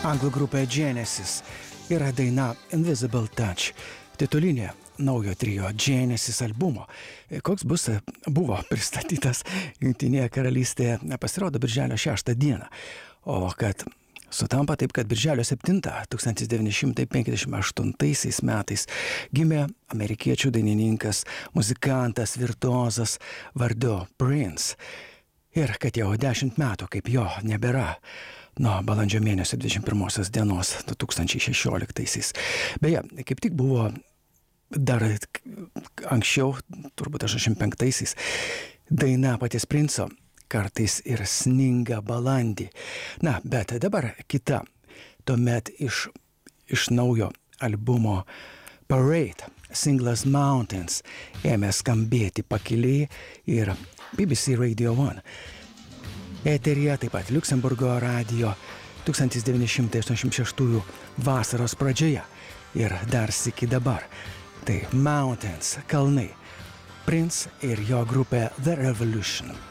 Anglų grupė Genesis yra daina Invisible Touch, titulinė naujo trio Genesis albumo. Koks buvo pristatytas Jungtinėje karalystėje, pasirodo birželio 6 dieną. O kad sutampa taip, kad birželio 7 1958 metais gimė amerikiečių dainininkas, muzikantas, virtuozas vardu Prince. Ir kad jau 10 metų kaip jo nebėra nuo balandžio mėnesio 21 dienos 2016. Beje, kaip tik buvo dar anksčiau, turbūt 85-aisiais, daina paties Princo Kartais ir sninga balandį. Na, bet dabar kita, tuomet iš naujo albumo Parade, Singles Mountains ėmė skambėti pakiliai ir BBC Radio 1. Eteryje taip pat Liuksemburgo radijo 1986 vasaros pradžioje ir dar sykį dabar. Tai Mountains, kalnai, Prince ir jo grupė The Revolution.